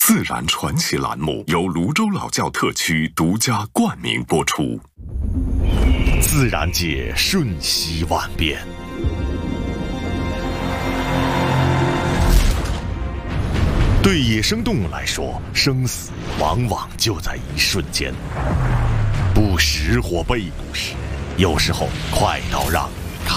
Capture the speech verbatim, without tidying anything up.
自然传奇栏目由泸州老窖特区独家冠名播出。自然界瞬息万变，对野生动物来说，生死往往就在一瞬间。不时或被捕时，有时候快到让